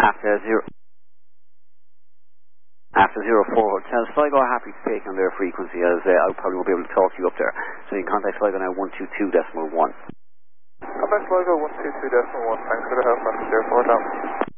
After 04 Hotel, Sligo are happy to take on their frequency, as I probably won't be able to talk to you up there. So you can contact Sligo now 122.1. Contact Sligo 122.1, thanks for the help, message 04 Hotel.